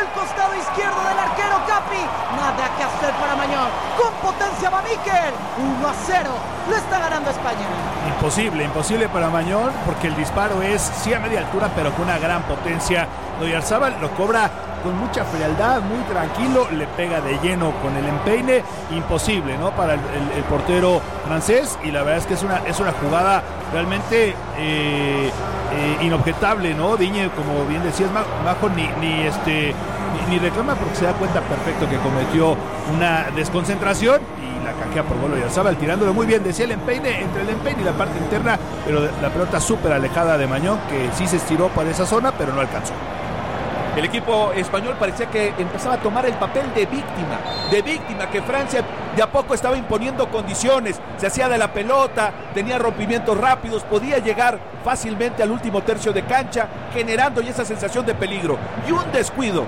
al costado izquierdo del arquero Capi. Nada que hacer para Mañón. Con potencia va Mikel. 1-0. Lo está ganando España. Imposible para Mañón, porque el disparo es sí a media altura, pero con una gran potencia. Oyarzábal lo cobra con mucha frialdad, muy tranquilo, le pega de lleno con el empeine. Imposible, ¿no? Para el portero francés, y la verdad es que es una jugada realmente inobjetable, ¿no? Digne, como bien decías, Majo, ni reclama, porque se da cuenta perfecto que cometió una desconcentración y la canjea por gol. Oyarzábal tirándolo muy bien, decía el empeine, entre el empeine y la parte interna, pero la pelota súper alejada de Mañón, que sí se estiró para esa zona, pero no alcanzó. El equipo español parecía que empezaba a tomar el papel de víctima, que Francia de a poco estaba imponiendo condiciones, se hacía de la pelota, tenía rompimientos rápidos, podía llegar fácilmente al último tercio de cancha, generando ya esa sensación de peligro. Y un descuido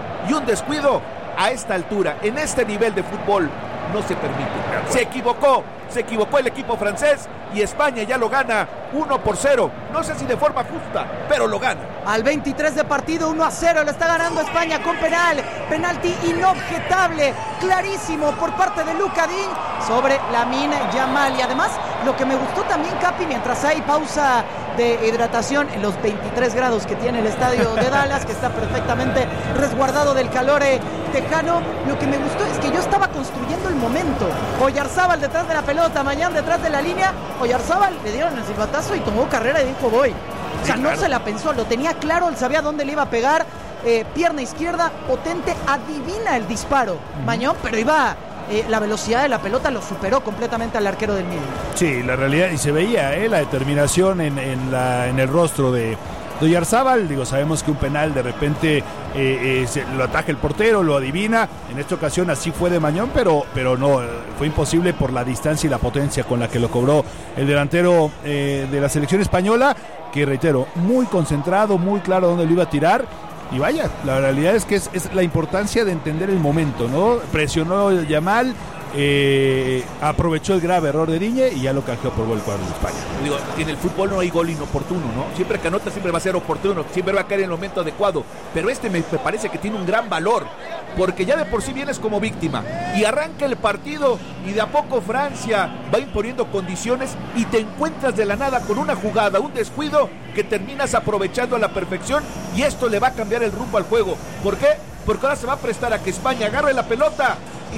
a esta altura, en este nivel de fútbol, no se permite. Se equivocó el equipo francés y España ya lo gana 1-0. No sé si de forma justa, pero lo gana. Al 23 de partido, 1-0, lo está ganando España con penalti inobjetable, clarísimo por parte de Luka Digne sobre Lamine Yamal. Y además, lo que me gustó también, Capi, mientras hay pausa de hidratación en los 23 grados que tiene el estadio de Dallas, que está perfectamente resguardado del calor tejano, lo que me gustó es que yo estaba construyendo el momento. Oyarzábal detrás de la pelota, Mañón detrás de la línea. Oyarzábal le dieron el silbatazo y tomó carrera y dijo voy. O sea, no se la pensó, lo tenía claro, él sabía dónde le iba a pegar. Pierna izquierda, potente, adivina el disparo. Mañón, pero iba... la velocidad de la pelota lo superó completamente al arquero del Milan. Sí, la realidad, y se veía la determinación en el rostro de Oyarzábal. Digo, sabemos que un penal de repente lo ataja el portero, lo adivina. En esta ocasión así fue de Mañón, pero no, fue imposible por la distancia y la potencia con la que lo cobró el delantero de la selección española, que reitero, muy concentrado, muy claro dónde lo iba a tirar. Y vaya, la realidad es que es la importancia de entender el momento, ¿no? Presionó Yamal, aprovechó el grave error de Digne y ya lo canjeó por gol cuadro de España. Digo, en el fútbol no hay gol inoportuno, ¿no? Siempre que anota siempre va a ser oportuno, siempre va a caer en el momento adecuado. Pero me parece que tiene un gran valor, porque ya de por sí vienes como víctima y arranca el partido y de a poco Francia va imponiendo condiciones y te encuentras de la nada con una jugada, un descuido que terminas aprovechando a la perfección, y esto le va a cambiar el rumbo al juego. ¿Por qué? Porque ahora se va a prestar a que España agarre la pelota y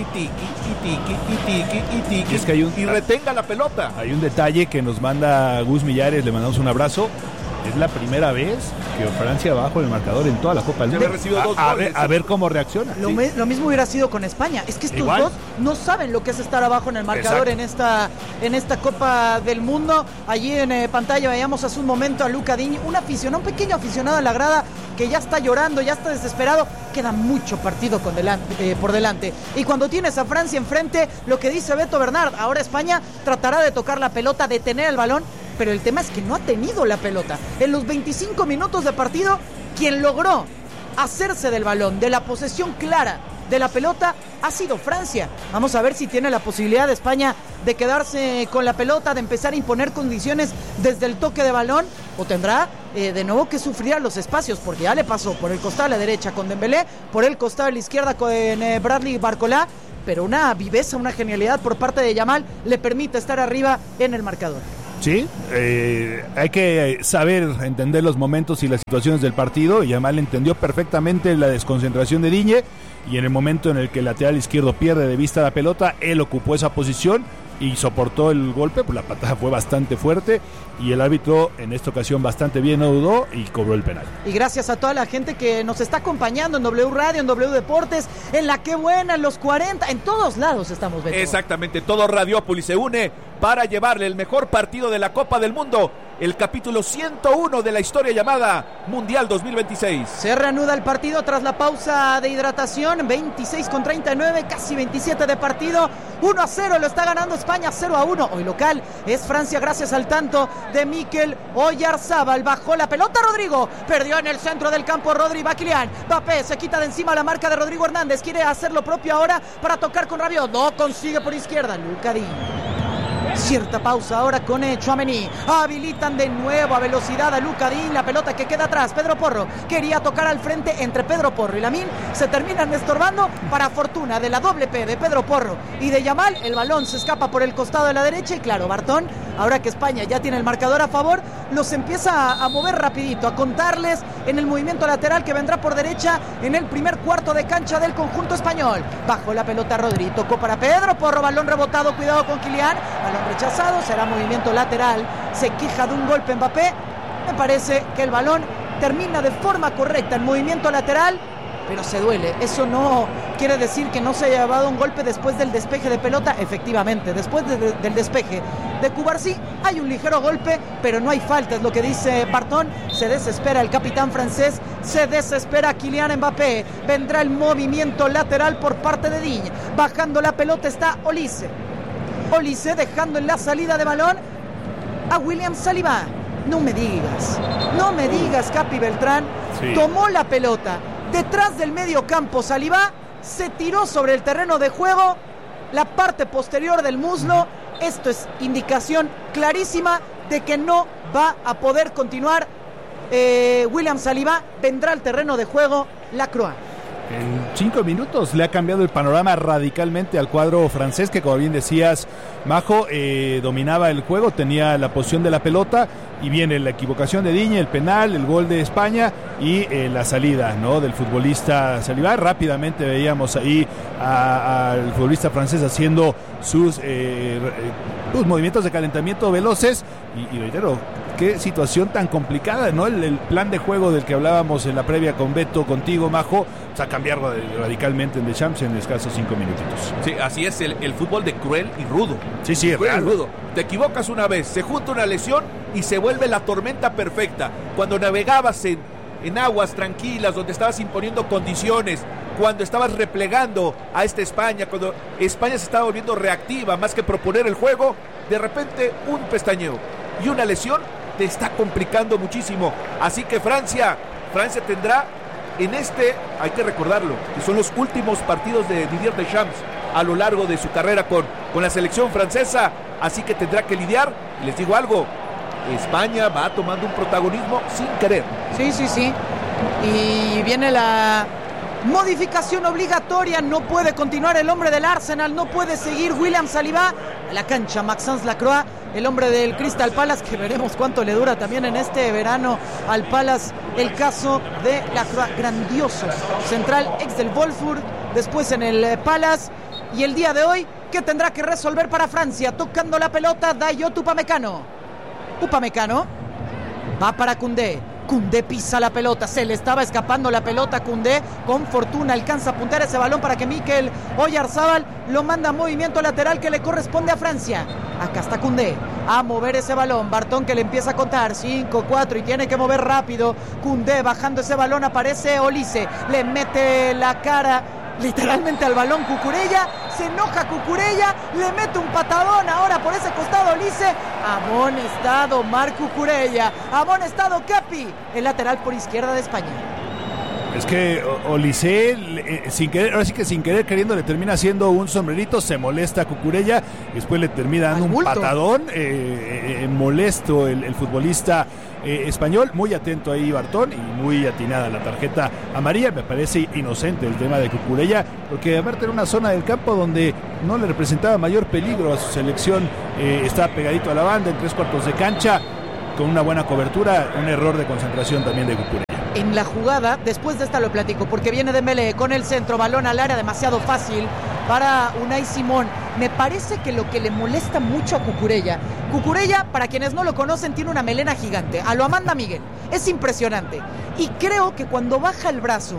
tiqui, es que y retenga la pelota. Hay un detalle que nos manda Gus Millares, le mandamos un abrazo. Es la primera vez que Francia va bajo el marcador en toda la Copa del Mundo. A ver cómo reacciona. Lo mismo hubiera sido con España. Es que estos dos no saben lo que es estar abajo en el marcador en esta Copa del Mundo. Allí en pantalla veíamos hace un momento a Luka Digne, un pequeño aficionado a la grada que ya está llorando, ya está desesperado. Queda mucho partido por delante. Y cuando tienes a Francia enfrente, lo que dice Beto Bernard, ahora España tratará de tocar la pelota, de tener el balón, pero el tema es que no ha tenido la pelota. En los 25 minutos de partido, quien logró hacerse del balón, de la posesión clara de la pelota, ha sido Francia. Vamos a ver si tiene la posibilidad de España de quedarse con la pelota, de empezar a imponer condiciones desde el toque de balón, o tendrá de nuevo que sufrir a los espacios, porque ya le pasó por el costado a la derecha con Dembélé, por el costado a la izquierda con Bradley Barcola, pero una viveza, una genialidad por parte de Yamal le permite estar arriba en el marcador. Sí, hay que saber entender los momentos y las situaciones del partido, y Yamal entendió perfectamente la desconcentración de Digne, y en el momento en el que el lateral izquierdo pierde de vista la pelota, él ocupó esa posición y soportó el golpe, pues la patada fue bastante fuerte y el árbitro en esta ocasión bastante bien, no dudó y cobró el penal. Y gracias a toda la gente que nos está acompañando en W Radio, en W Deportes, en La Qué Buena, en Los 40, en todos lados estamos, Beto. Exactamente, todo Radiópolis se une para llevarle el mejor partido de la Copa del Mundo, el capítulo 101 de la historia llamada Mundial 2026. Se reanuda el partido tras la pausa de hidratación, 26:39, casi 27 de partido, 1-0, lo está ganando España, 0-1. Hoy local es Francia gracias al tanto de Mikel Oyarzábal. Bajó la pelota Rodrigo, perdió en el centro del campo Rodri, va Kylian Mbappé, se quita de encima la marca de Rodrigo Hernández, quiere hacer lo propio ahora para tocar con Rabiot, no consigue por izquierda, Luka Digne. Cierta pausa ahora con Tchouaméni. Habilitan de nuevo a velocidad a Luka Digne. La pelota que queda atrás. Pedro Porro quería tocar al frente entre Pedro Porro y Lamine. Se terminan estorbando. Para fortuna de la doble P de Pedro Porro y de Yamal, el balón se escapa por el costado de la derecha. Y claro, Bartón, ahora que España ya tiene el marcador a favor, los empieza a mover rapidito, a contarles en el movimiento lateral que vendrá por derecha en el primer cuarto de cancha del conjunto español. Bajo la pelota Rodri, tocó para Pedro Porro, balón rebotado, cuidado con Kylian, balón rechazado, será movimiento lateral, se queja de un golpe Mbappé. Me parece que el balón termina de forma correcta en movimiento lateral, pero se duele. Eso no quiere decir que no se haya llevado un golpe después del despeje de pelota. Efectivamente, después del despeje de Cubarsí hay un ligero golpe, pero no hay falta, es lo que dice Bartón. Se desespera el capitán francés, se desespera Kylian Mbappé. Vendrá el movimiento lateral por parte de Digne. Bajando la pelota está Olise dejando en la salida de balón a William Saliba. No me digas, Capi Beltrán. Sí. Tomó la pelota detrás del medio campo, Saliba se tiró sobre el terreno de juego, la parte posterior del muslo. Esto es indicación clarísima de que no va a poder continuar William Saliba. Vendrá al terreno de juego Lacroix. En 5 minutos le ha cambiado el panorama radicalmente al cuadro francés, que como bien decías, Majo, dominaba el juego, tenía la posición de la pelota, y viene la equivocación de Digne, el penal, el gol de España y la salida, ¿no?, del futbolista Saliba. Rápidamente veíamos ahí al futbolista francés haciendo sus movimientos de calentamiento veloces, y reitero, qué situación tan complicada, ¿no? El plan de juego del que hablábamos en la previa con Beto, contigo, Majo, o sea, cambiarlo radicalmente en Deschamps en escasos 5 minutitos. Sí, así es el fútbol de cruel y rudo. Sí, cruel y rudo. Te equivocas una vez, se junta una lesión y se vuelve la tormenta perfecta. Cuando navegabas en aguas tranquilas, donde estabas imponiendo condiciones, cuando estabas replegando a esta España, cuando España se estaba volviendo reactiva más que proponer el juego, de repente un pestañeo y una lesión te está complicando muchísimo. Así que Francia tendrá hay que recordarlo, que son los últimos partidos de Didier Deschamps a lo largo de su carrera con la selección francesa, así que tendrá que lidiar. Y les digo algo, España va tomando un protagonismo sin querer. Sí. Y viene la modificación obligatoria. No puede continuar el hombre del Arsenal, no puede seguir William Saliba a la cancha. Maxence Lacroix, el hombre del Crystal Palace, que veremos cuánto le dura también en este verano al Palace el caso de Lacroix. Grandioso central, ex del Wolfsburg, después en el Palace, y el día de hoy, ¿qué tendrá que resolver para Francia? Tocando la pelota, Dayot Upamecano va para Koundé pisa la pelota, se le estaba escapando la pelota a Koundé, con fortuna alcanza a apuntar ese balón para que Mikel Oyarzabal lo manda a movimiento lateral que le corresponde a Francia. Acá está Koundé a mover ese balón, Bartón que le empieza a contar 5, 4 y tiene que mover rápido. Koundé bajando ese balón, aparece Olise, le mete la cara literalmente al balón Cucurella, se enoja Cucurella, le mete un patadón ahora por ese costado Olise. Amonestado Marc Cucurella, amonestado Capi, el lateral por izquierda de España. Es que Olise, sin querer, ahora sí que sin querer queriendo, le termina haciendo un sombrerito, se molesta a Cucurella, después le termina dando un patadón, molesto el futbolista español. Muy atento ahí Bartón y muy atinada la tarjeta amarilla. Me parece inocente el tema de Cucurella, porque aparte en una zona del campo donde no le representaba mayor peligro a su selección, está pegadito a la banda en 3/4 de cancha, con una buena cobertura, un error de concentración también de Cucurella. En la jugada, después de esta lo platico, porque viene Dembélé con el centro, balón al área, demasiado fácil para Unai Simón. Me parece que lo que le molesta mucho a Cucurella, para quienes no lo conocen, tiene una melena gigante, a lo Amanda Miguel, es impresionante. Y creo que cuando baja el brazo,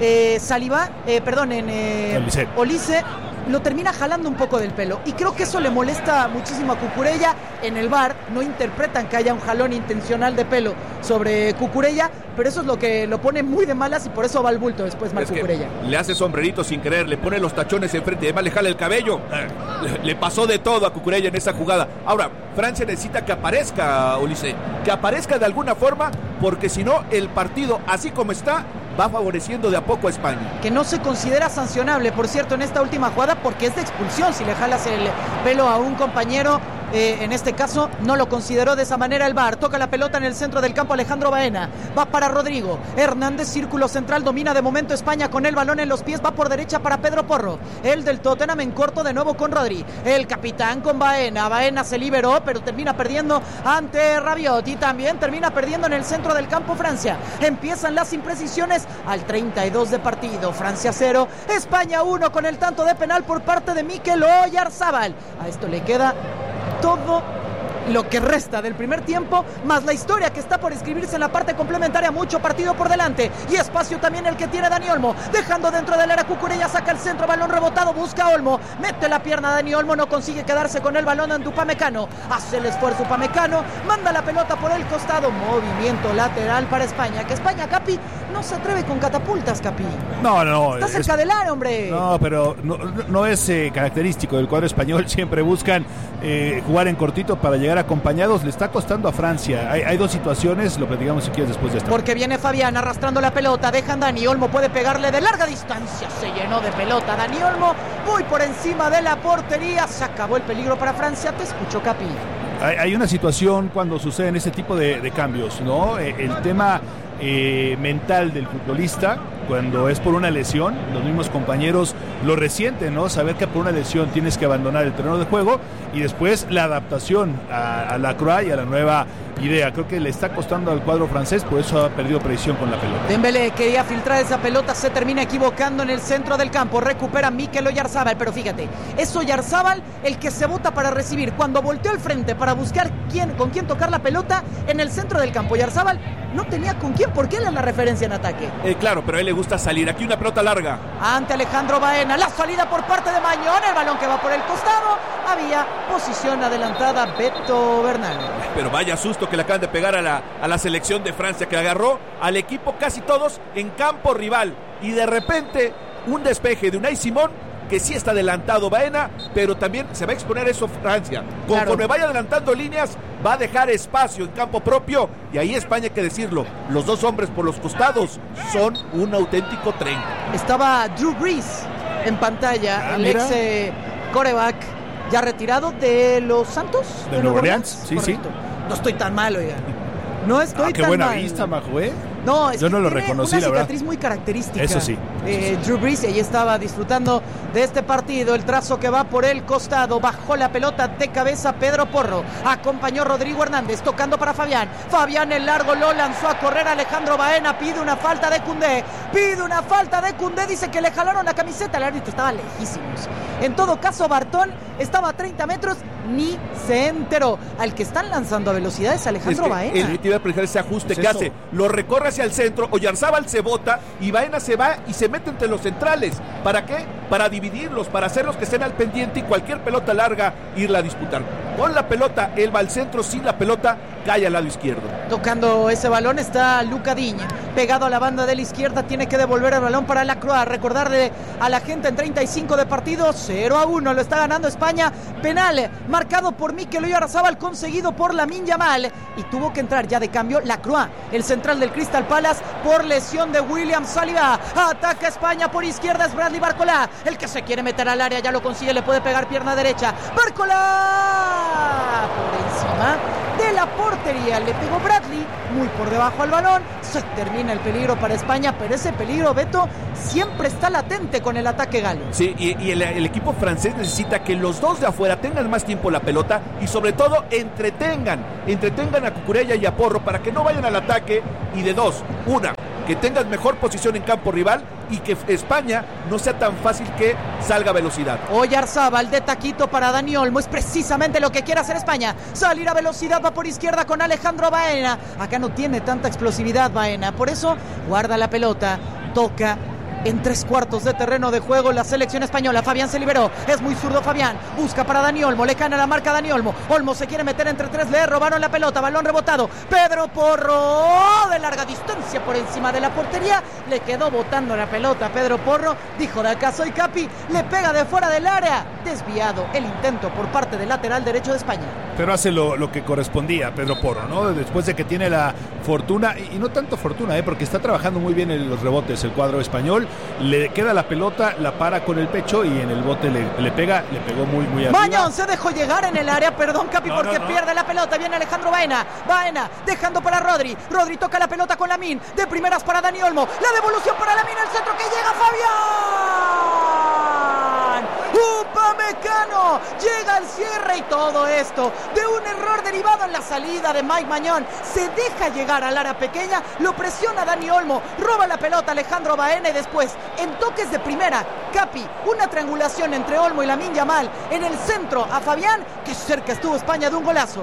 Olise lo termina jalando un poco del pelo, y creo que eso le molesta muchísimo a Cucurella. En el VAR no interpretan que haya un jalón intencional de pelo sobre Cucurella, pero eso es lo que lo pone muy de malas, y por eso va al bulto después Marc Cucurella. Le hace sombrerito sin querer, le pone los tachones enfrente, además le jala el cabello. Le pasó de todo a Cucurella en esa jugada. Ahora, Francia necesita que aparezca Olise, que aparezca de alguna forma, porque si no, el partido, así como está, va favoreciendo de a poco a España. Que no se considera sancionable, por cierto, en esta última jugada, porque es de expulsión si le jalas el pelo a un compañero En este caso no lo consideró de esa manera el VAR. Toca la pelota en el centro del campo Alejandro Baena. Va para Rodrigo Hernández, círculo central, domina de momento España con el balón en los pies. Va por derecha para Pedro Porro. El del Tottenham en corto de nuevo con Rodri. El capitán con Baena. Baena se liberó, pero termina perdiendo ante Rabiot. Y también termina perdiendo en el centro del campo Francia. Empiezan las imprecisiones al 32 de partido. Francia 0, España 1 con el tanto de penal por parte de Mikel Oyarzábal. A esto le queda todo lo que resta del primer tiempo, más la historia que está por escribirse en la parte complementaria. Mucho partido por delante y espacio también el que tiene Dani Olmo, dejando dentro del área Cucurella, saca el centro, balón rebotado, busca Olmo, mete la pierna Dani Olmo, no consigue quedarse con el balón ante Upamecano, hace el esfuerzo Upamecano, manda la pelota por el costado, movimiento lateral para España, que España, Capi, no se atreve con catapultas, Capi. No. Está cerca del área, hombre. No, pero no es característico del cuadro español, siempre buscan jugar en cortito para llegar acompañados. Le está costando a Francia. Hay dos situaciones, lo platicamos si quieres después de esta. Porque viene Fabián arrastrando la pelota, dejan Dani Olmo, puede pegarle de larga distancia, se llenó de pelota Dani Olmo, muy por encima de la portería, se acabó el peligro para Francia. Te escucho, Capi. Hay una situación cuando suceden ese tipo de cambios, ¿no? El tema mental del futbolista, cuando es por una lesión, los mismos compañeros lo resienten, ¿no? Saber que por una lesión tienes que abandonar el terreno de juego y después la adaptación a la Croix y a la nueva idea. Creo que le está costando al cuadro francés, por eso ha perdido precisión con la pelota. Dembélé quería filtrar esa pelota, se termina equivocando en el centro del campo, recupera Mikel Oyarzábal, pero fíjate, es Oyarzábal el que se bota para recibir, cuando volteó al frente para buscar con quién tocar la pelota en el centro del campo. Oyarzábal no tenía con quién, porque él es la referencia en ataque. Claro, pero a él le gusta salir. Aquí una pelota larga. Ante Alejandro Baena, la salida por parte de Mañón, el balón que va por el costado. Había posición adelantada Beto Bernal. Pero vaya susto que le acaban de pegar a la selección de Francia, que agarró al equipo casi todos en campo rival. Y de repente un despeje de Unai Simón, que sí está adelantado Baena, pero también se va a exponer eso Francia. Conforme vaya adelantando líneas, va a dejar espacio en campo propio, y ahí España, hay que decirlo, los dos hombres por los costados son un auténtico tren. Estaba Drew Brees en pantalla, el ex quarterback ya retirado de los Santos. ¿De Nueva Orleans? Sí. No estoy tan mal, oiga. No estoy tan mal. Qué buena vista, Majo, ¿eh? No, yo no lo reconocí, la verdad. Una cicatriz muy característica. Eso sí. Drew Brees, ahí estaba disfrutando de este partido. El trazo que va por el costado. Bajó la pelota de cabeza Pedro Porro. Acompañó Rodrigo Hernández, tocando para Fabián. Fabián el largo lo lanzó a correr Alejandro Baena. Pide una falta de Koundé. Dice que le jalaron la camiseta. El árbitro estaba lejísimos. En todo caso, Bartón estaba a 30 metros. Ni se enteró. Al que están lanzando a velocidad es Alejandro Baena. El que iba a aplicar ese ajuste que hace. Lo recorre hacia el centro, Oyarzábal se bota y Baena se va y se mete entre los centrales. ¿Para qué? Para dividirlos, para hacerlos que estén al pendiente y cualquier pelota larga irla a disputar. Con la pelota, él va al centro, sin la pelota, cae al lado izquierdo. Tocando ese balón está Luca Digne, pegado a la banda de la izquierda, tiene que devolver el balón para la Croix. Recordarle a la gente en 35 de partido, 0-1, lo está ganando España. Penal marcado por Mikel Oyarzábal, conseguido por Lamine Yamal, y tuvo que entrar ya de cambio la Croix, el central del Crystal Palace, por lesión de William Saliba. Ataca España por izquierda, es Bradley Barcola, el que se quiere meter al área, ya lo consigue, le puede pegar pierna derecha. Barcola por encima de la portería, le pegó Bradley, muy por debajo al balón. Se termina el peligro para España, pero ese peligro, Beto, siempre está latente con el ataque galo. Sí, y el equipo francés necesita que los dos de afuera tengan más tiempo la pelota y sobre todo entretengan a Cucurella y a Porro para que no vayan al ataque, y de dos, una, que tengan mejor posición en campo rival y que España no sea tan fácil que salga a velocidad. Oyarzábal de taquito para Dani Olmo, es precisamente lo que quiere hacer España, salir a velocidad, va por izquierda con Alejandro Baena. Acá no tiene tanta explosividad Baena, por eso guarda la pelota, toca en 3/4 de terreno de juego la selección española. Fabián se liberó, es muy zurdo Fabián, busca para Dani Olmo, le cae a la marca Dani Olmo. Olmo se quiere meter entre tres, le robaron la pelota, balón rebotado. Pedro Porro de larga distancia por encima de la portería, le quedó botando la pelota Pedro Porro, dijo de acá soy Capi, le pega de fuera del área, desviado el intento por parte del lateral derecho de España. Pero hace lo que correspondía Pedro Porro, ¿no? Después de que tiene la fortuna, y no tanto fortuna, porque está trabajando muy bien en los rebotes el cuadro español, le queda la pelota, la para con el pecho y en el bote le pegó muy arriba. Mañón se dejó llegar en el área, perdón Capi, porque pierde la pelota, viene Alejandro Baena dejando para Rodri toca la pelota con Lamine, de primeras para Dani Olmo, la devolución para Lamine, el centro que llega Fabián Upamecano, llega al cierre y todo esto de un error derivado en la salida de Mike Mañón, se deja llegar al área pequeña, lo presiona Dani Olmo, roba la pelota Alejandro Baena y después en toques de primera, Capi, una triangulación entre Olmo y Lamine Yamal en el centro a Fabián, que cerca estuvo España de un golazo.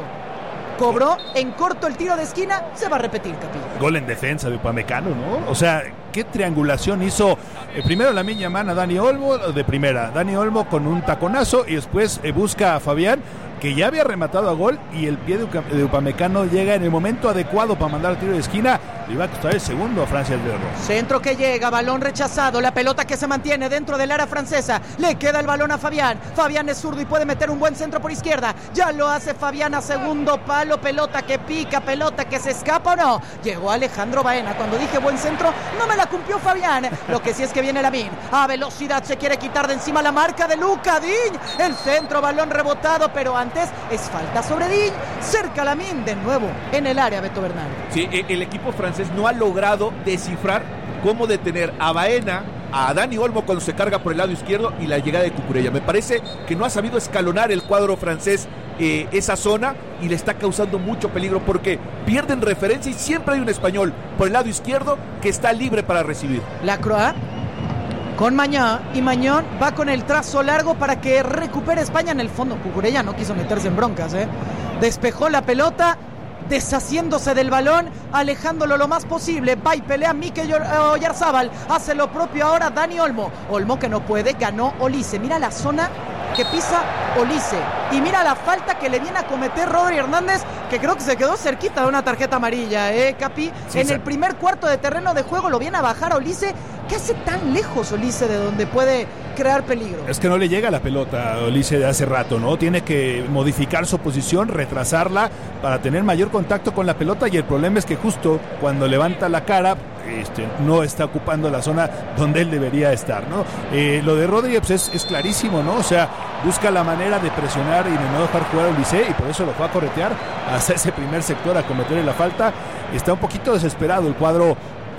Cobró en corto el tiro de esquina, se va a repetir, Capi. Gol en defensa de Upamecano, ¿no? O sea, ¿qué triangulación hizo? Primero Lamine Yamal a Dani Olmo de primera, Dani Olmo con un taconazo y después busca a Fabián, que ya había rematado a gol, y el pie de Upamecano llega en el momento adecuado para mandar el tiro de esquina. Le iba a costar el segundo a Francia Alberto. Centro que llega, balón rechazado, la pelota que se mantiene dentro del área francesa, le queda el balón a Fabián, Fabián es zurdo y puede meter un buen centro por izquierda, ya lo hace Fabián a segundo palo, pelota que pica, pelota que se escapa o no, llegó Alejandro Baena, cuando dije buen centro, no me la cumplió Fabián, lo que sí es que viene Lamine, a velocidad se quiere quitar de encima la marca de Luka Digne, el centro, balón rebotado, pero antes es falta sobre Digne, cerca Lamine, de nuevo en el área Beto Bernal. Sí, el equipo francés no ha logrado descifrar cómo detener a Baena, a Dani Olmo cuando se carga por el lado izquierdo y la llegada de Cucurella. Me parece que no ha sabido escalonar el cuadro francés esa zona y le está causando mucho peligro porque pierden referencia y siempre hay un español por el lado izquierdo que está libre para recibir. La Croix con Mañón, y Mañón va con el trazo largo para que recupere España en el fondo. Cucurella no quiso meterse en broncas, despejó la pelota, deshaciéndose del balón, alejándolo lo más posible, va y pelea Mikel Oyarzabal, hace lo propio ahora Dani Olmo, que no puede, ganó Olise, mira la zona que pisa Olise, y mira la falta que le viene a cometer Rodri Hernández, que creo que se quedó cerquita de una tarjeta amarilla, Capi, sí, en el primer cuarto de terreno de juego lo viene a bajar a Olise. ¿Qué hace tan lejos Olise de donde puede crear peligro? Es que no le llega la pelota a Olise de hace rato, ¿no? Tiene que modificar su posición, retrasarla para tener mayor contacto con la pelota, y el problema es que justo cuando levanta la cara no está ocupando la zona donde él debería estar, ¿no? Lo de Rodri pues es clarísimo, ¿no? O sea, busca la manera de presionar y de no dejar jugar a Olise, y por eso lo fue a corretear hasta ese primer sector a cometerle la falta. Está un poquito desesperado el cuadro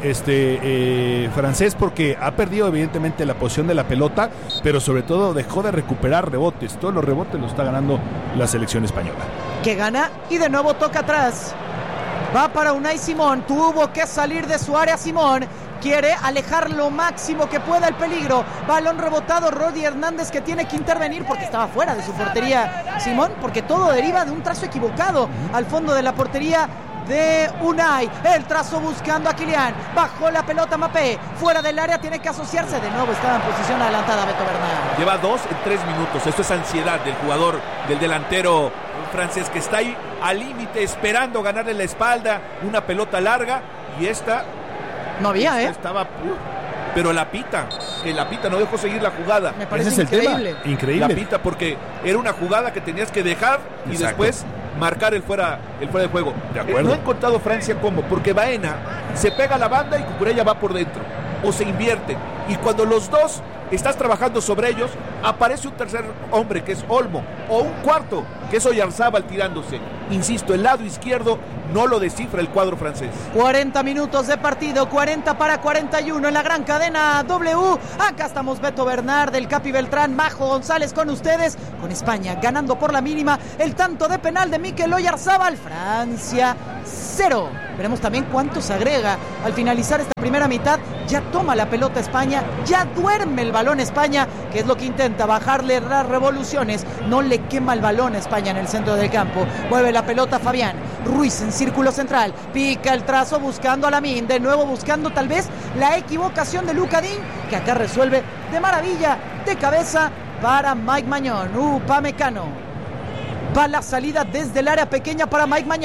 francés, porque ha perdido evidentemente la posición de la pelota, pero sobre todo dejó de recuperar rebotes. Todos los rebotes los está ganando la selección española, que gana y de nuevo toca atrás, va para Unai Simón, tuvo que salir de su área Simón, quiere alejar lo máximo que pueda el peligro, balón rebotado, Rodri Hernández que tiene que intervenir porque estaba fuera de su portería Simón, porque todo deriva de un trazo equivocado al fondo de la portería de Unai, el trazo buscando a Kylian, bajó la pelota Mbappé, fuera del área, tiene que asociarse, de nuevo estaba en posición adelantada Beto Bernal. Lleva 2 en 3 minutos, esto es ansiedad del jugador, del delantero francés, que está ahí al límite esperando ganarle la espalda, una pelota larga, y esta no había, estaba, pero la pita no dejó seguir la jugada. Me parece increíble. Increíble. La pita, porque era una jugada que tenías que dejar y después marcar el fuera de juego. De acuerdo. No ha encontrado Francia cómo, porque Baena se pega a la banda y Cucurella va por dentro, o se invierte, y cuando los dos estás trabajando sobre ellos, aparece un tercer hombre que es Olmo, o un cuarto que es Oyarzabal tirándose. Insisto, el lado izquierdo no lo descifra el cuadro francés. 40 minutos de partido, 40-41 en la gran cadena W. Acá estamos Beto Bernal, del Capi Beltrán, Majo González con ustedes, con España ganando por la mínima, el tanto de penal de Mikel Oyarzabal, Francia 0. Veremos también cuánto se agrega al finalizar esta primera mitad. Ya toma la pelota España, ya duerme el balón España, que es lo que intenta, bajarle las revoluciones. No le quema el balón España en el centro del campo. Mueve la pelota Fabián Ruiz en círculo central, pica el trazo buscando a Lamine, de nuevo buscando tal vez la equivocación de Luka Digne, que acá resuelve de maravilla, de cabeza para Mike Mañón. Upamecano va la salida desde el área pequeña para Mike Mañón,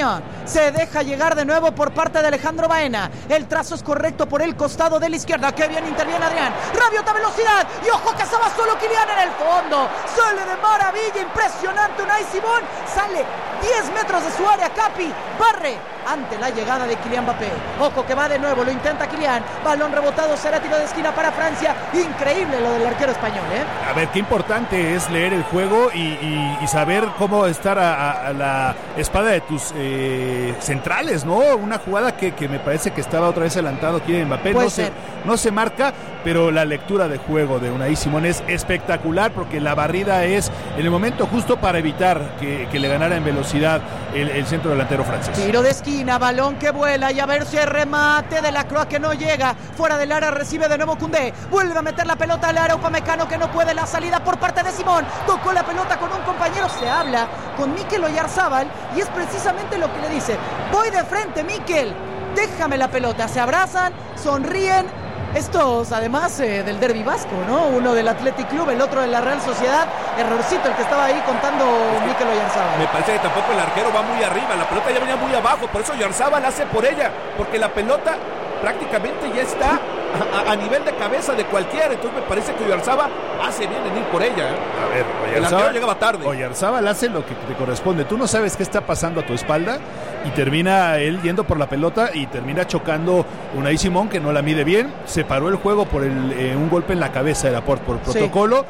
Se deja llegar de nuevo por parte de Alejandro Baena. El trazo es correcto por el costado de la izquierda. ¡Qué bien interviene Adrián! Rabiot a velocidad. Y ojo que estaba solo Kylian en el fondo. Sale de maravilla. Impresionante Unai Simón. Sale 10 metros de su área. Capi barre ante la llegada de Kylian Mbappé. Ojo que va de nuevo. Lo intenta Kylian. Balón rebotado. Será tiro de esquina para Francia. Increíble lo del arquero español, ¿eh? A ver, qué importante es leer el juego y saber cómo estar a la espada de tus centrales, ¿no? Una jugada que me parece que estaba otra vez adelantado Kylian Mbappé. No se marca, pero la lectura de juego de Unai Simón es espectacular porque la barrida es en el momento justo para evitar que le ganara en velocidad el centro delantero francés. Tiro de esquina, balón que vuela y a ver si el remate de la Croix que no llega. Fuera del área recibe de nuevo Koundé. Vuelve a meter la pelota al área. Upamecano que no puede. La salida por parte de Simón. Tocó la pelota con un compañero. Se habla con Mikel Oyarzabal y es precisamente lo que le dice: voy de frente, Mikel, déjame la pelota. Se abrazan, sonríen. Estos, además del derbi vasco, ¿no? Uno del Athletic Club, el otro de la Real Sociedad. Errorcito el que estaba ahí contando Mikel Oyarzabal. Me parece que tampoco el arquero va muy arriba. La pelota ya venía muy abajo. Por eso Oyarzabal hace por ella. Porque la pelota prácticamente ya está a nivel de cabeza de cualquiera. Entonces me parece que Oyarzabal hace bien en ir por ella. A ver, el arquero llegaba tarde. Oyarzabal hace lo que te corresponde. Tú no sabes qué está pasando a tu espalda y termina él yendo por la pelota y termina chocando Unai Simón, que no la mide bien. Se paró el juego por un golpe en la cabeza de Laporte por protocolo.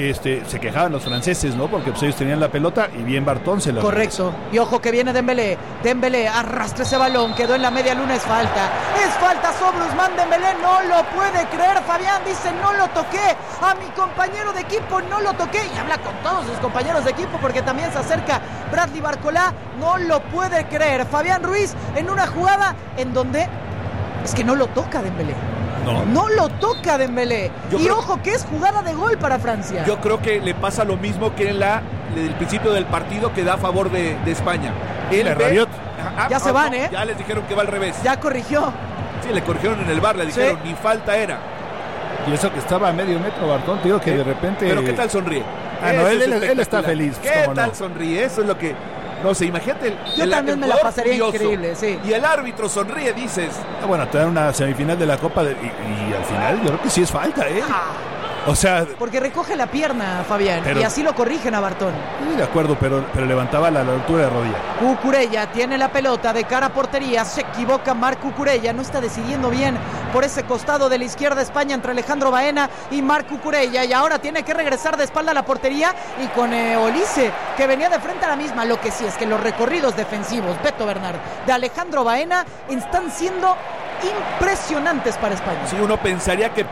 Se quejaban los franceses, ¿no? Porque pues ellos tenían la pelota y bien Bartón se la... Correcto. Y ojo que viene Dembélé. Dembélé arrastra ese balón, quedó en la media luna, es falta. Es falta sobre Ousmane Dembélé, no lo puede creer. Fabián dice: no lo toqué, a mi compañero de equipo no lo toqué. Y habla con todos sus compañeros de equipo porque también se acerca Bradley Barcolá. No lo puede creer. Fabián Ruiz en una jugada en donde es que no lo toca Dembélé. No lo toca Dembélé. Y ojo que es jugada de gol para Francia. Yo creo que le pasa lo mismo que en el principio del partido que da a favor de España. Rabiot. Ya se van, ¿eh? Ya les dijeron que va al revés. Ya corrigió. Sí, le corrigieron en el VAR, le dijeron ni falta era. Y eso que estaba a medio metro Bartón, te digo que de repente... Pero ¿qué tal sonríe? No, él está feliz. ¿Qué tal sonríe? Eso es lo que... No sé, imagínate. Yo también me la pasaría increíble, sí. Y el árbitro sonríe, dices. Bueno, te dan una semifinal de la Copa y al final yo creo que sí es falta, ¿eh? O sea... Porque recoge la pierna, Fabián, y así lo corrigen a Bartón. Sí, de acuerdo, pero levantaba la altura de rodilla. Cucurella tiene la pelota de cara a portería. Se equivoca Marc Cucurella. No está decidiendo bien por ese costado de la izquierda España entre Alejandro Baena y Marc Cucurella. Y ahora tiene que regresar de espalda a la portería y con Olise, que venía de frente a la misma. Lo que sí es que los recorridos defensivos, Beto Bernard, de Alejandro Baena están siendo impresionantes para España. Sí, uno pensaría que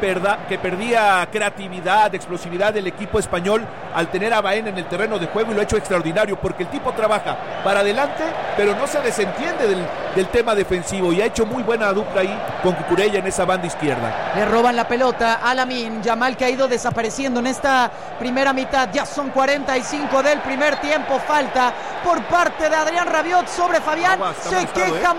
perdía creatividad, explosividad del equipo español al tener a Baena en el terreno de juego, y lo ha hecho extraordinario porque el tipo trabaja para adelante, pero no se desentiende del tema defensivo, y ha hecho muy buena dupla ahí con Cucurella en esa banda izquierda. Le roban la pelota a Lamine Yamal, que ha ido desapareciendo en esta primera mitad. Ya son 45 del primer tiempo. Falta por parte de Adrián Rabiot sobre Fabián. Se queja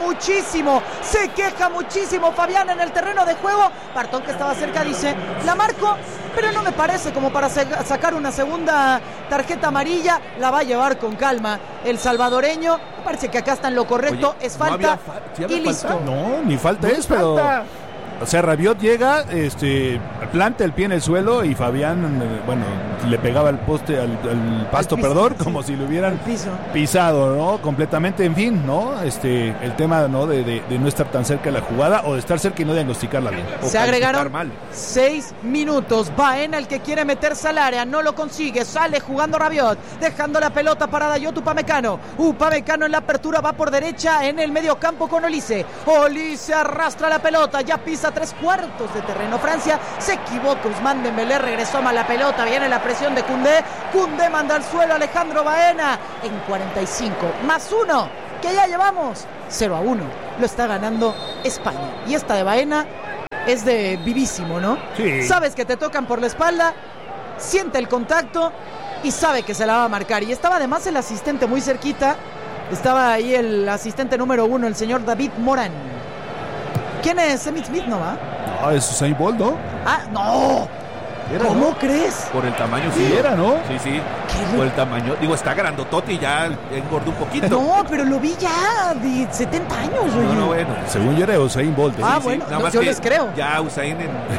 muchísimo Fabián en el terreno de juego. Bartón, que estaba cerca, dice: la marco, pero no me parece como para sacar una segunda tarjeta amarilla. La va a llevar con calma el salvadoreño. Me parece que acá está en lo correcto. Oye, es falta y listo. Falta? No, ni falta es, pero... O sea, Rabiot llega, planta el pie en el suelo y Fabián, le pegaba al poste, al pasto, piso, como si lo hubieran pisado, ¿no? Completamente, en fin, ¿no? El tema, ¿no? De no estar tan cerca de la jugada o de estar cerca y no diagnosticarla bien. Se agregaron 6 minutos. Baena, el que quiere meterse al área, no lo consigue. Sale jugando Rabiot, dejando la pelota para Dayot Upamecano. Upamecano en la apertura va por derecha en el medio campo con Olise. Olise arrastra la pelota, ya pisa 3/4 de terreno Francia. Se equivoca Ousmane Dembélé, regresó mal la pelota. Viene la presión de Koundé. Koundé manda al suelo a Alejandro Baena en 45 más 1, que ya llevamos 0-1. Lo está ganando España. Y esta de Baena es de vivísimo, ¿no? Sí. Sabes que te tocan por la espalda, siente el contacto y sabe que se la va a marcar. Y estaba además el asistente muy cerquita. Estaba ahí el asistente número 1, el señor David Morán. ¿Quién es? Emmitt Smith, ¿no va? No, es Usain Bolt, ¿no? ¡No! ¿Cómo crees? Por el tamaño, sí era, ¿no? Sí. Por el tamaño, digo, está grandotote y ya engordó un poquito. No, pero lo vi ya de 70 años, oye. No, bueno. Según yo era Usain Bolt. Bueno, nada más yo que les creo. Ya Usain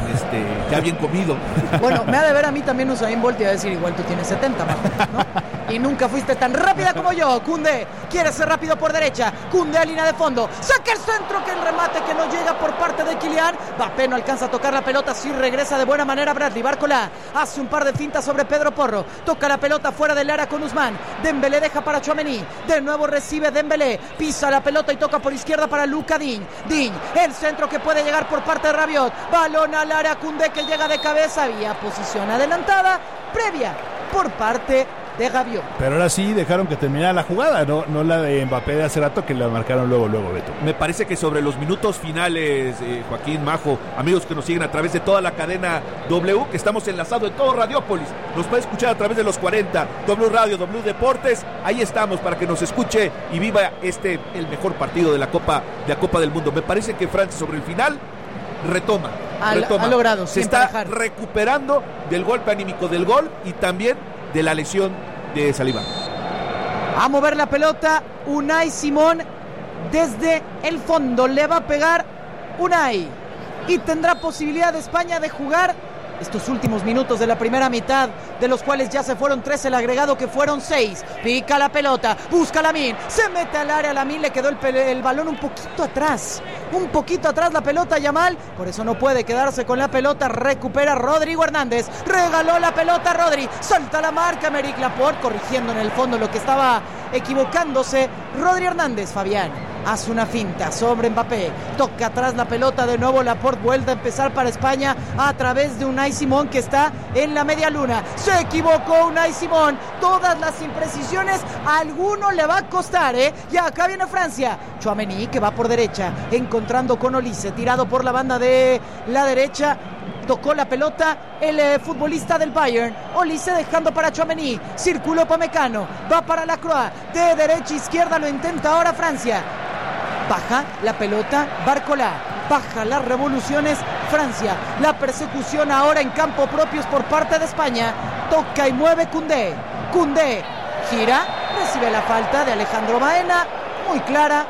ya bien comido. Bueno, me ha de ver a mí también Usain Bolt y a decir, igual tú tienes 70, ¿no? Y nunca fuiste tan rápida como yo. Koundé quiere ser rápido por derecha. Koundé a línea de fondo. Saca el centro, que el remate que no llega por parte de Kylian. Mbappé no alcanza a tocar la pelota. Sí regresa de buena manera Bradley Barcola. Hace un par de fintas sobre Pedro Porro. Toca la pelota fuera del área con Ousmane. Dembélé deja para Tchouaméni. De nuevo recibe Dembélé. Pisa la pelota y toca por izquierda para Luka Digne. Digne, el centro que puede llegar por parte de Rabiot. Balón al área, Koundé que llega de cabeza. Había posición adelantada previa por parte de Gaviot. Pero ahora sí dejaron que terminara la jugada, no la de Mbappé de hace rato, que la marcaron luego, Beto. Me parece que sobre los minutos finales, Joaquín, Majo, amigos que nos siguen a través de toda la cadena W, que estamos enlazados en todo Radiópolis, nos puede escuchar a través de los 40, W Radio, W Deportes, ahí estamos para que nos escuche y viva el mejor partido de la Copa del Mundo. Me parece que Francia sobre el final retoma. Ha logrado. Se está recuperando del golpe anímico del gol y también de la lesión de Saliba. A mover la pelota Unai Simón desde el fondo. Le va a pegar Unai y tendrá posibilidad de España de jugar estos últimos minutos de la primera mitad, de los cuales ya se fueron 3, el agregado que fueron 6. Pica la pelota, busca Lamine, se mete al área, Lamine le quedó el balón un poquito atrás la pelota Yamal, por eso no puede quedarse con la pelota. Recupera Rodrigo Hernández, regaló la pelota a Rodri, salta la marca Aymeric Laporte, corrigiendo en el fondo lo que estaba equivocándose Rodri Hernández. Fabián hace una finta sobre Mbappé, toca atrás la pelota de nuevo Laporte, vuelve a empezar para España a través de Unai Simón, que está en la media luna. Se equivocó Unai Simón, todas las imprecisiones a alguno le va a costar, y acá viene Francia. Tchouaméni, que va por derecha, encontrando con Olise, tirado por la banda de la derecha. Tocó la pelota el futbolista del Bayern. Olise dejando para Tchouaméni. Circuló Upamecano. Va para Lacroix. De derecha a izquierda lo intenta ahora Francia. Baja la pelota Barcola. Baja las revoluciones Francia. La persecución ahora en campo propios por parte de España. Toca y mueve Koundé. Koundé gira. Recibe la falta de Alejandro Baena. Muy clara.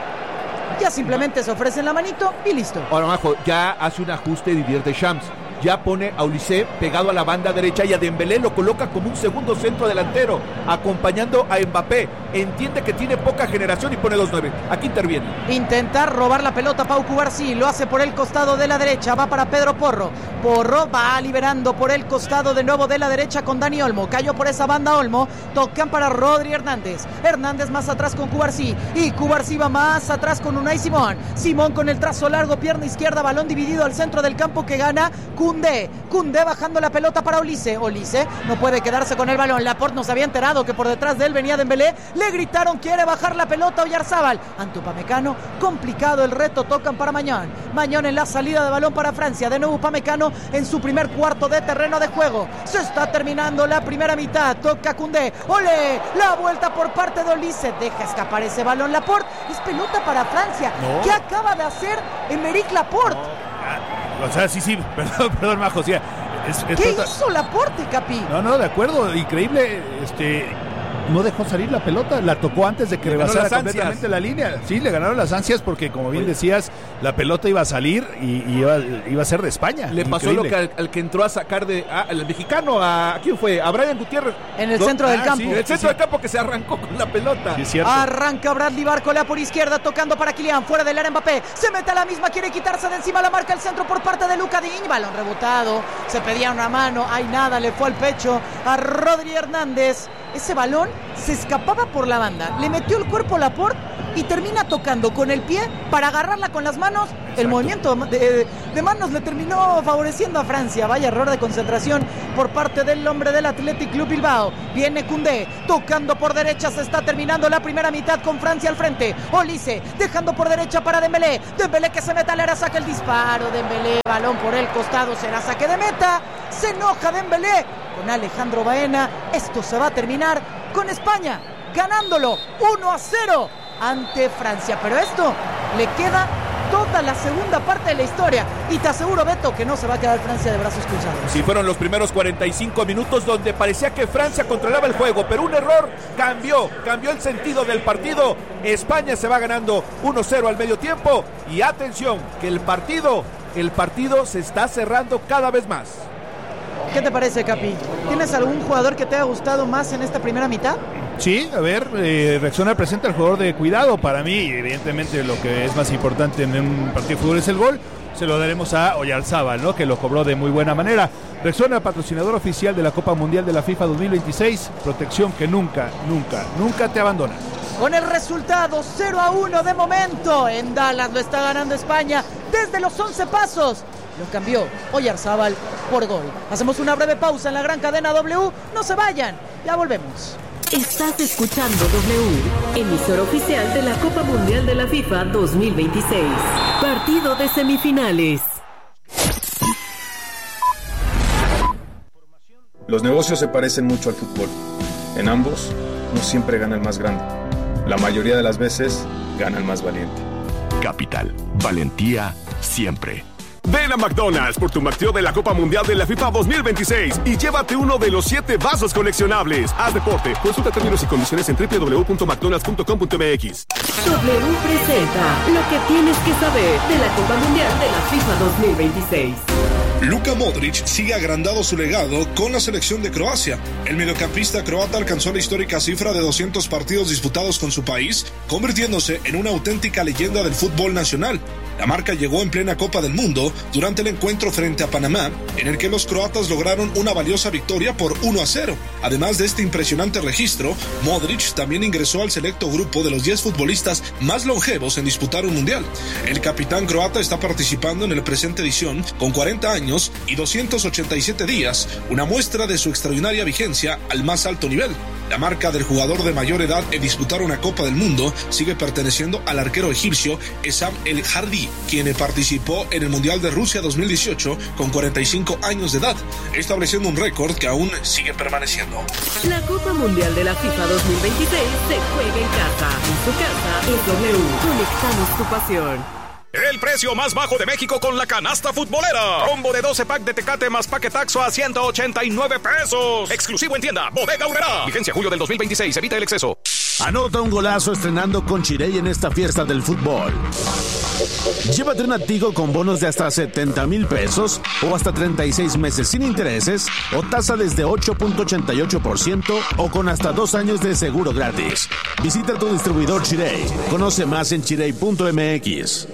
Ya simplemente se ofrecen la manito y listo. Ahora, Majo, ya hace un ajuste Didier Deschamps. Ya pone a Olise pegado a la banda derecha y a Dembélé lo coloca como un segundo centro delantero, acompañando a Mbappé. Entiende que tiene poca generación y pone 2-9. Aquí interviene. Intenta robar la pelota Pau Cubarsí, lo hace por el costado de la derecha, va para Pedro Porro. Porro va liberando por el costado de nuevo de la derecha con Dani Olmo. Cayó por esa banda Olmo, tocan para Rodri Hernández. Hernández más atrás con Cubarsí y Cubarsí va más atrás con Unai Simón. Simón con el trazo largo, pierna izquierda, balón dividido al centro del campo que gana Koundé bajando la pelota para Olise. Olise no puede quedarse con el balón. Laporte no se había enterado que por detrás de él venía Dembélé. Le gritaron, quiere bajar la pelota Oyarzabal. Ante Upamecano, complicado el reto, tocan para Mañón. Mañón en la salida de balón para Francia. De nuevo Upamecano en su primer cuarto de terreno de juego. Se está terminando la primera mitad. Toca Koundé. ¡Ole! La vuelta por parte de Olise. Deja escapar ese balón Laporte. Es pelota para Francia. No. ¿Qué acaba de hacer Aymeric Laporte? O sea, sí, perdón, Majo, o sea, ¿qué hizo Laporte, Capi? No, de acuerdo, increíble, no dejó salir la pelota, la tocó antes de que rebasara completamente la línea. Sí, le ganaron las ansias porque, como bien decías, la pelota iba a salir y iba a ser de España. Le pasó lo que al que entró a sacar al mexicano, ¿a quién fue? A Brian Gutiérrez. En el centro del campo. Sí, en el centro del campo, que se arrancó con la pelota. Sí, cierto. Arranca Bradley Barcola por izquierda, tocando para Kylian, fuera del área Mbappé. Se mete a la misma, quiere quitarse de encima la marca el centro por parte de Luka Digne. Balón rebotado, se pedía una mano, hay nada, le fue al pecho a Rodri Hernández. Ese balón se escapaba por la banda, le metió el cuerpo a Laporte y termina tocando con el pie para agarrarla con las manos. Exacto. El movimiento de manos le terminó favoreciendo a Francia. Vaya error de concentración por parte del hombre del Athletic Club Bilbao. Viene Koundé, tocando por derecha. Se está terminando la primera mitad con Francia al frente. Olise, dejando por derecha para Dembélé. Dembélé que se mete al área, saca el disparo. Dembélé, balón por el costado, será saque de meta. Se enoja Dembélé con Alejandro Baena. Esto se va a terminar con España ganándolo 1-0 ante Francia, pero esto le queda toda la segunda parte de la historia. Y te aseguro, Beto, que no se va a quedar Francia de brazos cruzados. Sí, fueron los primeros 45 minutos donde parecía que Francia controlaba el juego, pero un error cambió el sentido del partido. España se va ganando 1-0 al medio tiempo. Y atención, que el partido se está cerrando cada vez más. ¿Qué te parece, Capi? ¿Tienes algún jugador que te haya gustado más en esta primera mitad? Sí, a ver, reacciona presenta el jugador de cuidado. Para mí, evidentemente, lo que es más importante en un partido de fútbol es el gol. Se lo daremos a Oyarzábal, ¿no? Que lo cobró de muy buena manera. Rexona, patrocinador oficial de la Copa Mundial de la FIFA 2026. Protección que nunca te abandona. Con el resultado 0-1 de momento, en Dallas lo está ganando España desde los 11 pasos. Lo cambió Oyarzábal por gol. Hacemos una breve pausa en la gran cadena W. No se vayan, ya volvemos. Estás escuchando W, emisora oficial de la Copa Mundial de la FIFA 2026. Partido de semifinales. Los negocios se parecen mucho al fútbol. En ambos, no siempre gana el más grande. La mayoría de las veces, gana el más valiente. Capital, valentía siempre. Ven a McDonald's por tu McTrio de la Copa Mundial de la FIFA 2026 y llévate uno de los 7 vasos coleccionables. Haz deporte. Consulta términos y condiciones en www.mcdonalds.com.mx. W presenta lo que tienes que saber de la Copa Mundial de la FIFA 2026. Luka Modric sigue agrandando su legado con la selección de Croacia. El mediocampista croata alcanzó la histórica cifra de 200 partidos disputados con su país, convirtiéndose en una auténtica leyenda del fútbol nacional. La marca llegó en plena Copa del Mundo durante el encuentro frente a Panamá, en el que los croatas lograron una valiosa victoria por 1-0. Además de este impresionante registro, Modric también ingresó al selecto grupo de los 10 futbolistas más longevos en disputar un mundial. El capitán croata está participando en la presente edición con 40 años y 287 días, una muestra de su extraordinaria vigencia al más alto nivel. La marca del jugador de mayor edad en disputar una Copa del Mundo sigue perteneciendo al arquero egipcio Essam El Hardy, quien participó en el Mundial de Rusia 2018 con 45 años de edad, estableciendo un récord que aún sigue permaneciendo. La Copa Mundial de la FIFA 2026 se juega en casa. En su casa es W. Conectamos tu pasión. El precio más bajo de México con la canasta futbolera. Combo de 12 pack de Tecate más paquetaxo a 189 pesos. Exclusivo en tienda Bodega Aurrerá. Vigencia julio del 2026. Evita el exceso. Anota un golazo estrenando con Chirey en esta fiesta del fútbol. Llévate un Tigo con bonos de hasta 70,000 pesos o hasta 36 meses sin intereses o tasa desde 8.88% o con hasta 2 años de seguro gratis. Visita tu distribuidor Chirey. Conoce más en chirey.mx.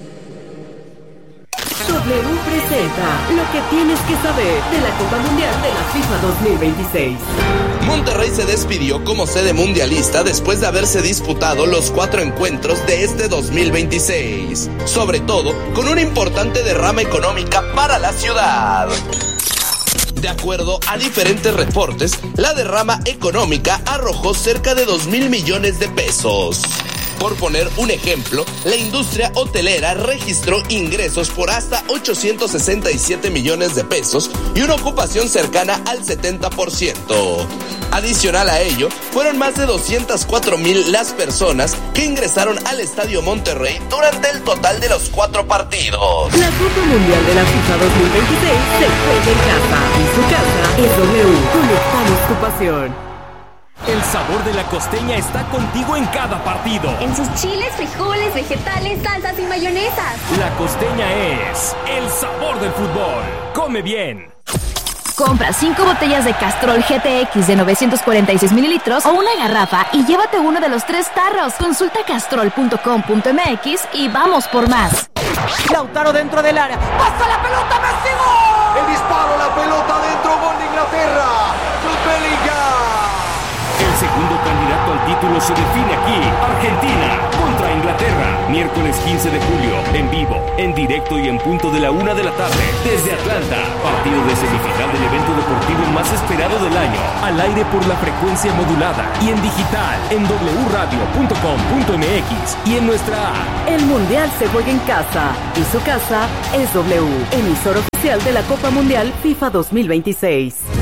W presenta lo que tienes que saber de la Copa Mundial de la FIFA 2026. Monterrey se despidió como sede mundialista después de haberse disputado los 4 encuentros de este 2026, sobre todo con una importante derrama económica para la ciudad. De acuerdo a diferentes reportes, la derrama económica arrojó cerca de 2,000 millones de pesos. Por poner un ejemplo, la industria hotelera registró ingresos por hasta 867 millones de pesos y una ocupación cercana al 70%. Adicional a ello, fueron más de 204,000 las personas que ingresaron al Estadio Monterrey durante el total de los 4 partidos. La Copa Mundial de la FIFA 2026 se juega en casa. En su casa es W. Conectamos tu pasión. El sabor de la costeña está contigo en cada partido. En sus chiles, frijoles, vegetales, salsas y mayonesas. La costeña es el sabor del fútbol. Come bien. Compra 5 botellas de Castrol GTX de 946 mililitros o una garrafa y llévate uno de los 3 tarros. Consulta castrol.com.mx y vamos por más. Lautaro dentro del área. ¡Pasa la pelota, Messi! ¡Gol! El disparo, la pelota dentro, gol de Inglaterra. Jude Bellingham. El segundo candidato al título se define aquí. Argentina contra Inglaterra. Miércoles 15 de julio. En vivo, en directo y en punto de la 1 de la tarde. Desde Atlanta. Partido de semifinal del evento deportivo más esperado del año. Al aire por la frecuencia modulada. Y en digital. En wradio.com.mx. Y en nuestra app. El Mundial se juega en casa. Y su casa es W. Emisora oficial de la Copa Mundial FIFA 2026.